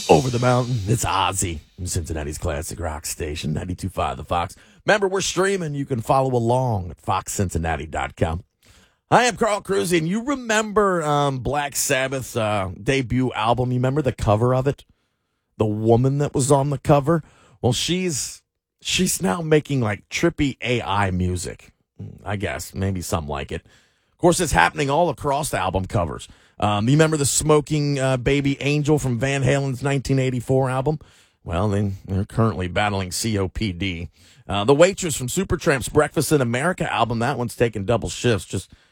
Over the mountain, it's Ozzy from Cincinnati's classic rock station, 92.5 The Fox. Remember, we're streaming. You can follow along at foxcincinnati.com. I am Carl Cruzy, and you remember Black Sabbath's debut album? You remember the cover of it? The woman that was on the cover? Well, she's now making like trippy AI music, I guess, maybe something like it. Of course, it's happening all across the album covers. You remember the Smoking Baby Angel from Van Halen's 1984 album? Well, they're currently battling COPD. The Waitress from Supertramp's Breakfast in America album, that one's taking double shifts, just